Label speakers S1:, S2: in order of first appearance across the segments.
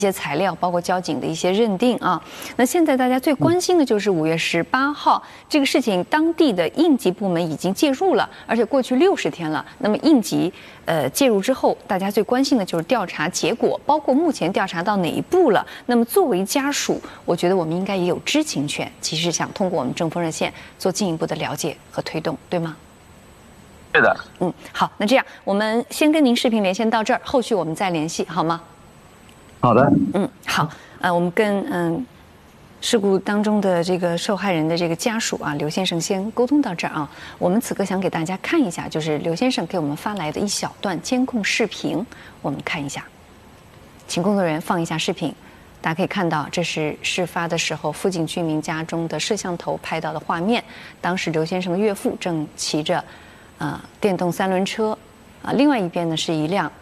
S1: 些材料，包括交警的一些认定啊。那现在大家最关心的就是5月18号这个事情，当地的应急部门已经介入了，而且过去60天了。那么应急介入之后，大家最关心的就是调查结果，包括目前调查到哪一步了。那么作为家属，我觉得我们应该也有知情权，其实想通过我们政风热线做进一步的了解和推动，对吗？
S2: 是的。
S1: 好，那这样我们先跟您视频连线到这儿，后续我们再联系，好吗？
S2: 好的。
S1: 好，我们跟事故当中的这个受害人的这个家属啊，刘先生先沟通到这儿啊。我们此刻想给大家看一下，就是刘先生给我们发来的一小段监控视频，我们看一下。请工作人员放一下视频，大家可以看到，这是事发的时候附近居民家中的摄像头拍到的画面。当时刘先生的岳父正骑着电动3轮车，另外一边呢是一辆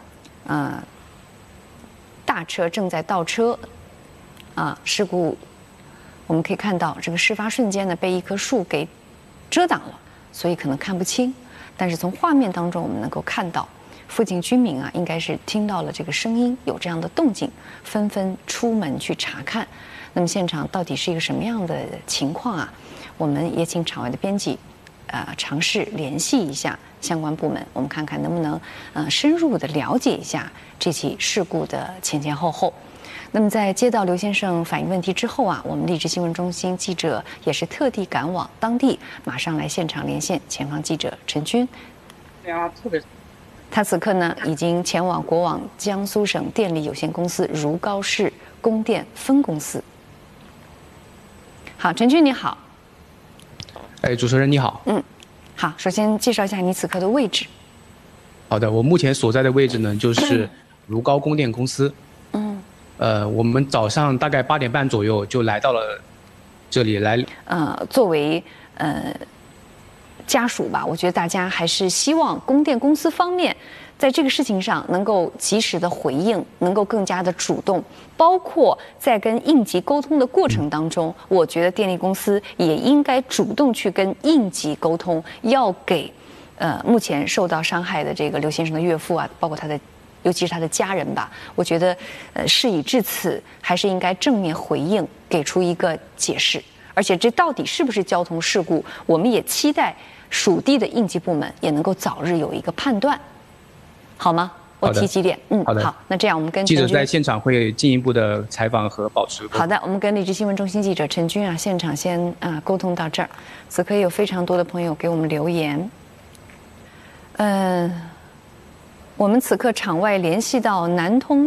S1: 大车正在倒车，事故我们可以看到，这个事发瞬间呢被一棵树给遮挡了，所以可能看不清。但是从画面当中我们能够看到，附近居民应该是听到了这个声音，有这样的动静，纷纷出门去查看。那么现场到底是一个什么样的情况啊？我们也请场外的编辑尝试联系一下相关部门，我们看看能不能深入的了解一下这起事故的前前后后。那么在接到刘先生反映问题之后我们荔枝新闻中心记者也是特地赶往当地，马上来现场连线前方记者陈军。他此刻呢已经前往国网江苏省电力有限公司如皋市供电分公司。好，陈军你好。
S3: 主持人你好。
S1: 好，首先介绍一下你此刻的位置。
S3: 好的，我目前所在的位置呢就是如皋供电公司。我们早上大概8点半左右就来到了这里来。
S1: 作为家属吧，我觉得大家还是希望供电公司方面在这个事情上能够及时的回应，能够更加的主动，包括在跟应急沟通的过程当中，我觉得电力公司也应该主动去跟应急沟通，要给目前受到伤害的这个刘先生的岳父包括他的尤其是他的家人吧，我觉得事已至此，还是应该正面回应，给出一个解释。而且这到底是不是交通事故，我们也期待属地的应急部门也能够早日有一个判断，好吗？我提几点。
S3: 好的。
S1: 好，那这样我们跟
S3: 记者在现场会进一步的采访和保持。
S1: 好的，我们跟荔枝新闻中心记者陈军现场先沟通到这儿。此刻有非常多的朋友给我们留言。我们此刻场外联系到南通